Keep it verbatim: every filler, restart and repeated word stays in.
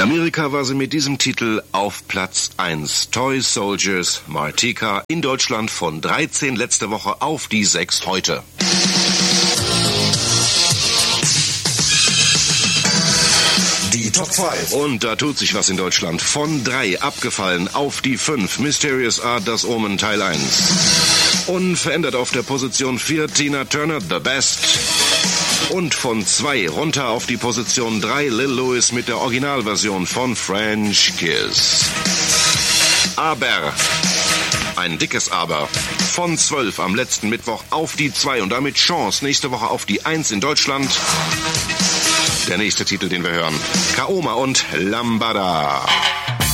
Amerika war sie mit diesem Titel auf Platz eins. Toy Soldiers Martika. In Deutschland von dreizehn letzte Woche auf die sechs heute. Die Top fünf. Und da tut sich was in Deutschland. Von drei abgefallen auf die fünf. Mysterious Art, das Omen, Teil eins. Unverändert auf der Position vier. Tina Turner, The Best. Und von zwei runter auf die Position drei. Lil Louis mit der Originalversion von French Kiss. Aber, ein dickes Aber, von zwölf am letzten Mittwoch auf die zwei und damit Chance nächste Woche auf die eins in Deutschland. Der nächste Titel, den wir hören, Kaoma und Lambada.